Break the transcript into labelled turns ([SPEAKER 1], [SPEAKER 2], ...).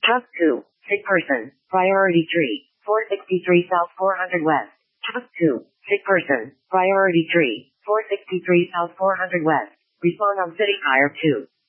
[SPEAKER 1] Task 2. Sick person. Priority tree. 463 South 400 West. Task 2. Sick person. Priority tree. 463 South 400 West. Respond on City Fire 2.